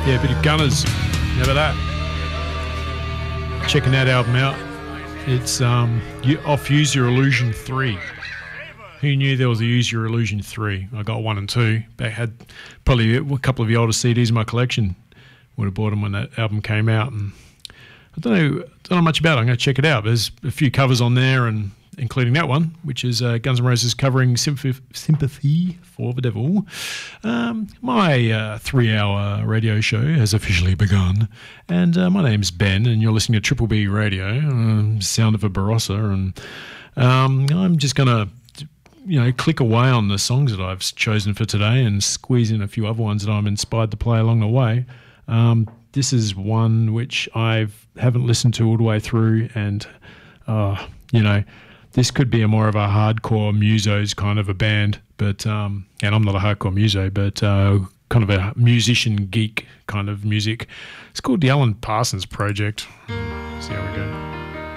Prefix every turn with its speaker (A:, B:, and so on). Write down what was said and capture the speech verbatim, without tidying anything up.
A: Yeah, a bit of Gunners. How about that? Checking that album out. It's um, off Use Your Illusion three. Who knew there was a Use Your Illusion three? I got one and two. I had probably a couple of the older C Ds in my collection. Would have bought them when that album came out. And I don't know, don't know much about it. I'm going to check it out. There's a few covers on there, and including that one, which is uh, Guns N' Roses covering Sympathy, Sympathy for the Devil. Um, my uh, three-hour radio show has officially begun, and uh, my name's Ben, and you're listening to Triple B Radio, um, Sound of a Barossa, and um, I'm just going to, you know, click away on the songs that I've chosen for today and squeeze in a few other ones that I'm inspired to play along the way. Um, this is one which I haven't listened to all the way through, and, uh, you know, this could be a more of a hardcore musos kind of a band, but um, and I'm not a hardcore muso, but uh, kind of a musician geek kind of music. It's called the Alan Parsons Project. See how we go.